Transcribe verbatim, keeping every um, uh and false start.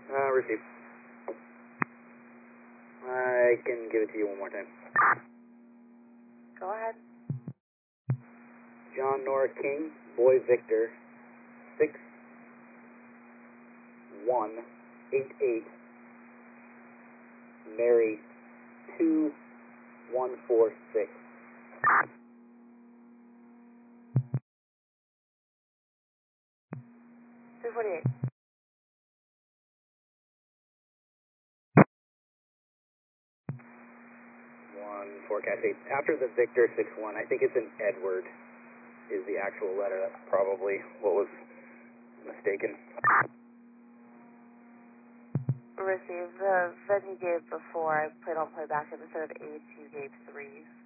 Uh, receive. I can give it to you one more time. Go ahead. John Nora King, Boy Victor, six one eight eight, Mary two one four six. two forty-eight. One forecast eight. After the Victor six one, I think it's an Edward is the actual letter. That's probably what was mistaken. Receive. The ven you gave before, I played on playback, and instead of eight, you gave three.